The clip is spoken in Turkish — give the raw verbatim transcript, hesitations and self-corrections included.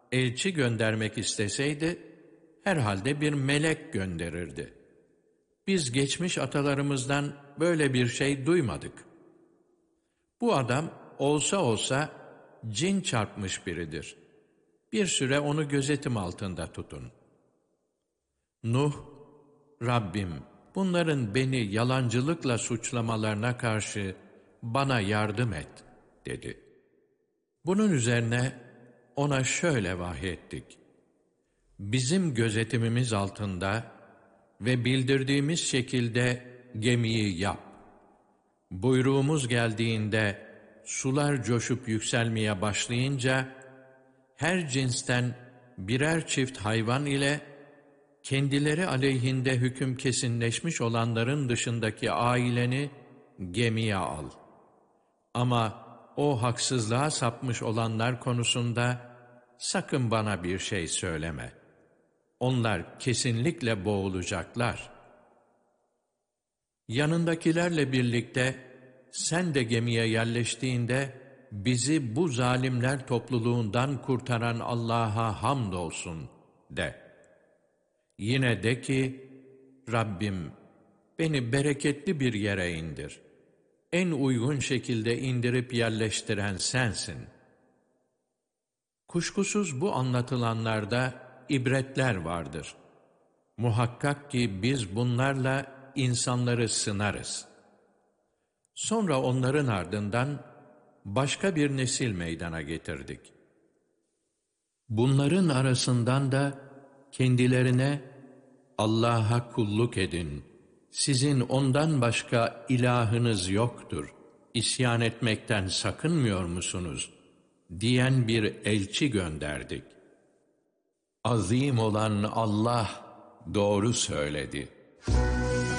elçi göndermek isteseydi, herhalde bir melek gönderirdi. Biz geçmiş atalarımızdan böyle bir şey duymadık. Bu adam olsa olsa cin çarpmış biridir. Bir süre onu gözetim altında tutun. Nuh, Rabbim, bunların beni yalancılıkla suçlamalarına karşı bana yardım et, dedi. Bunun üzerine ona şöyle vahyettik. Bizim gözetimimiz altında ve bildirdiğimiz şekilde gemiyi yap. Buyruğumuz geldiğinde sular coşup yükselmeye başlayınca her cinsten birer çift hayvan ile kendileri aleyhinde hüküm kesinleşmiş olanların dışındaki aileni gemiye al. Ama o haksızlığa sapmış olanlar konusunda sakın bana bir şey söyleme. Onlar kesinlikle boğulacaklar. Yanındakilerle birlikte sen de gemiye yerleştiğinde bizi bu zalimler topluluğundan kurtaran Allah'a hamdolsun de. Yine de ki, Rabbim beni bereketli bir yere indir. En uygun şekilde indirip yerleştiren sensin. Kuşkusuz bu anlatılanlarda ibretler vardır. Muhakkak ki biz bunlarla insanları sınarız. Sonra onların ardından başka bir nesil meydana getirdik. Bunların arasından da kendilerine Allah'a kulluk edin, sizin ondan başka ilahınız yoktur, isyan etmekten sakınmıyor musunuz diyen bir elçi gönderdik. Azim olan Allah doğru söyledi.